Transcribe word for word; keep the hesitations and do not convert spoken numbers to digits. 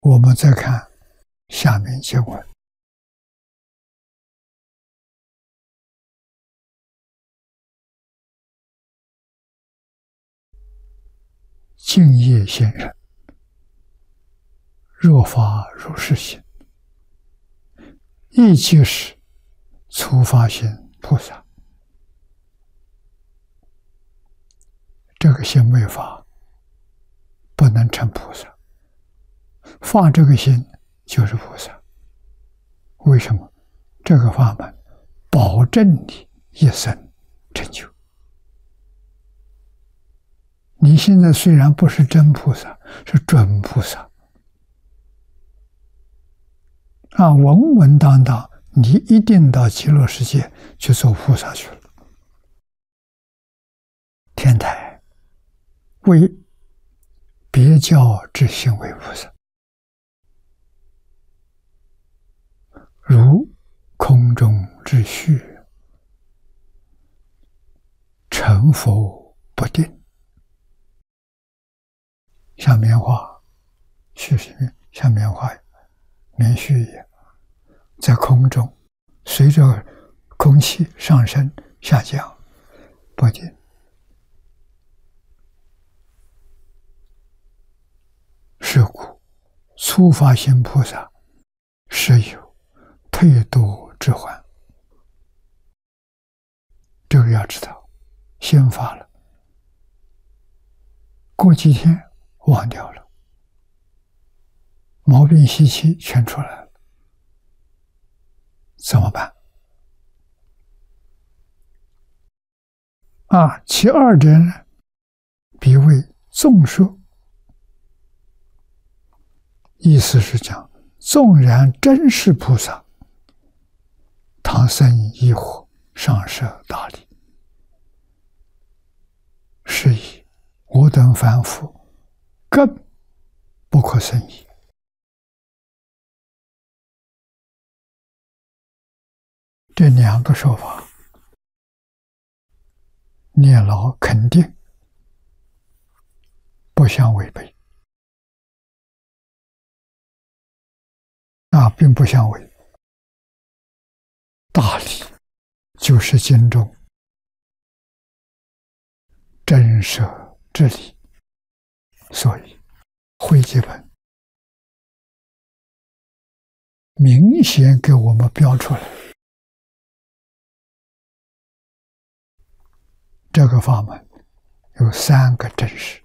我们再看下面经文。净业现人，若发如是心，亦即是初发心菩萨。这个心未发，不能成菩萨。发这个心就是菩萨。为什么？这个法门保证你一生成就。你现在虽然不是真菩萨，是准菩萨啊，稳稳当当，你一定到极乐世界去做菩萨去了。天台为别教之行为菩萨，如空中之虚，成佛不定，像棉花，絮絮像棉花棉絮一样，在空中随着空气上升下降，不定。是故初发心菩萨是有退度之患。这个要知道，先发了，过几天忘掉了，毛病习气全出来了，怎么办？啊，其二者呢，彼为纵说。意思是讲，纵然真是菩萨，唐僧疑惑，上设大礼，是以我等凡夫更不可思议。这两个说法，念老肯定不相违背。啊，并不相违。大理就是经中真舍之理，所以汇集本明显给我们标出来，这个法门有三个真实。